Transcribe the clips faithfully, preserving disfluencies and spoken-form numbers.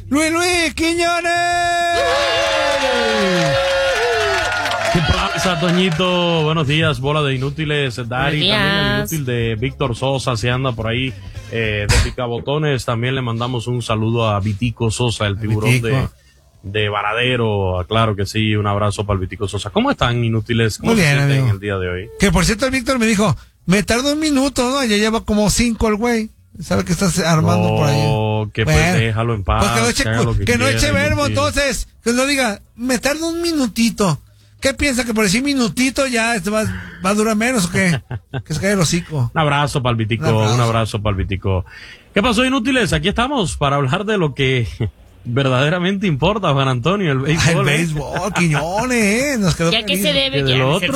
Luis Luis Quiñones. ¿Qué pasa, Toñito? Buenos días, bola de inútiles. Dari, también el inútil de Víctor Sosa, se anda por ahí eh, de picabotones. También le mandamos un saludo a Vitico Sosa, el tiburón de, de Varadero. Claro que sí, un abrazo para el Vitico Sosa. ¿Cómo están, inútiles? ¿Cómo Muy se bien, sienten amigo. el día de hoy? Que por cierto, el Víctor me dijo, me tarda un minuto, ¿no? Ya lleva como cinco el güey. ¿Sabe que estás armando no, por ahí? Que bueno, pues déjalo en paz. Pues que no eche, que haga lo que que no quiera, eche verbo, inútil. entonces. Que no diga, me tarda un minutito. ¿Qué piensa? ¿Que por decir minutito ya este va, va a durar menos o qué? Que se cae el hocico. Un abrazo para el Vitico, Un abrazo. un abrazo para el Vitico. ¿Qué pasó, inútiles? Aquí estamos para hablar de lo que verdaderamente importa, Juan Antonio, el béisbol. Ah, el ¿eh? béisbol, Quiñones, ¿eh? Nos quedó ¿Ya que se debe? Que de Ya lo no se- otro.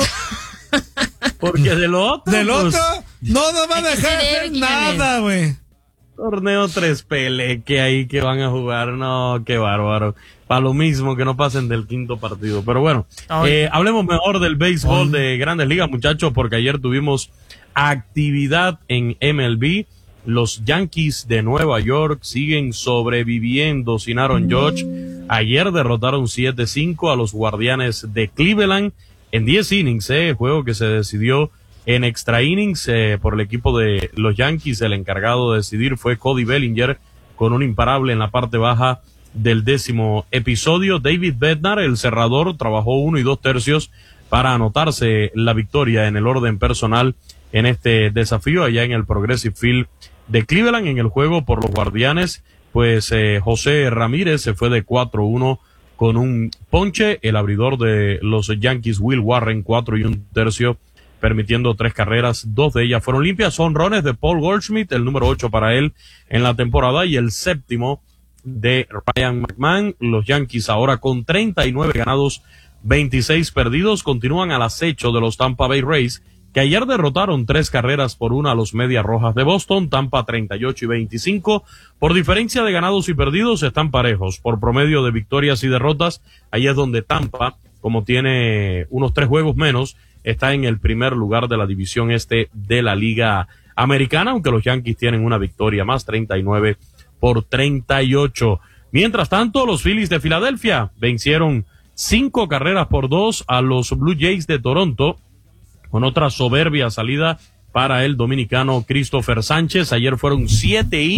Porque de lo otro. Del pues, otro, no nos van a ¿A qué se dejar debe, hacer Quiñones? nada, güey. Torneo tres Pele que hay que van a jugar. No, qué bárbaro. Para lo mismo, que no pasen del quinto partido. Pero bueno, Ay. eh, hablemos mejor del béisbol de Grandes Ligas, muchachos, porque ayer tuvimos actividad en M L B. Los Yankees de Nueva York siguen sobreviviendo sin Aaron Judge. Ayer derrotaron siete cinco a los Guardianes de Cleveland en diez innings, eh, juego que se decidió en extra innings eh, por el equipo de los Yankees. El encargado de decidir fue Cody Bellinger con un imparable en la parte baja del décimo episodio. David Bednar, el cerrador, trabajó uno y dos tercios para anotarse la victoria en el orden personal en este desafío allá en el Progressive Field de Cleveland. En el juego por los Guardianes, pues eh, José Ramírez se fue de cuatro uno con un ponche. El abridor de los Yankees, Will Warren, cuatro y un tercio, permitiendo tres carreras, dos de ellas fueron limpias. Son honrones de Paul Goldschmidt, el número ocho para él en la temporada, y el séptimo de Ryan McMahon. Los Yankees ahora con treinta y nueve ganados, veintiséis perdidos, continúan al acecho de los Tampa Bay Rays, que ayer derrotaron tres carreras por una a los Medias Rojas de Boston. Tampa treinta y ocho y veinticinco. Por diferencia de ganados y perdidos están parejos. Por promedio de victorias y derrotas, ahí es donde Tampa, como tiene unos tres juegos menos, está en el primer lugar de la división este de la Liga Americana, aunque los Yankees tienen una victoria más, treinta y nueve por treinta y ocho. Mientras tanto, los Phillies de Filadelfia vencieron cinco carreras por dos a los Blue Jays de Toronto, con otra soberbia salida para el dominicano Christopher Sánchez. Ayer fueron siete y